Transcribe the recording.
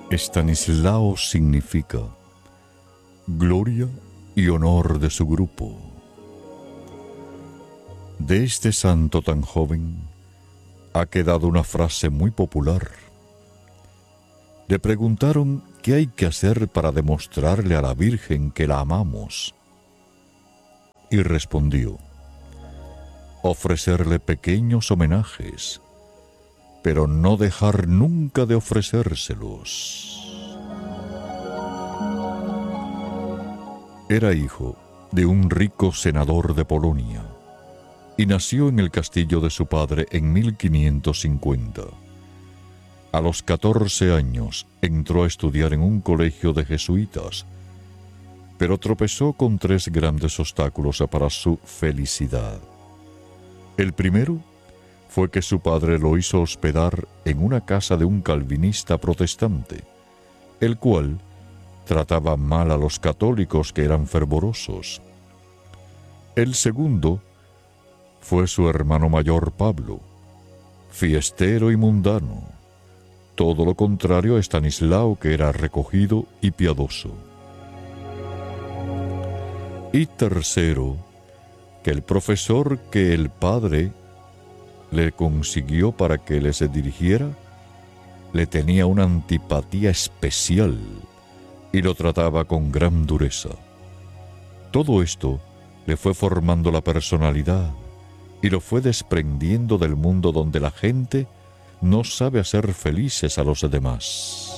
Estanislao significa gloria y honor de su grupo. De este santo tan joven ha quedado una frase muy popular. Le preguntaron qué hay que hacer para demostrarle a la Virgen que la amamos. Y respondió: ofrecerle pequeños homenajes, pero no dejar nunca de ofrecérselos. Era hijo de un rico senador de Polonia y nació en el castillo de su padre en 1550. A los 14 años entró a estudiar en un colegio de jesuitas, pero tropezó con 3 grandes obstáculos para su felicidad. El primero fue que su padre lo hizo hospedar en una casa de un calvinista protestante, el cual trataba mal a los católicos que eran fervorosos. El segundo fue su hermano mayor Pablo, fiestero y mundano, todo lo contrario a Estanislao, que era recogido y piadoso. Y tercero, que el profesor que el padre le consiguió para que le se dirigiera, le tenía una antipatía especial y lo trataba con gran dureza. Todo esto le fue formando la personalidad y lo fue desprendiendo del mundo donde la gente no sabe hacer felices a los demás.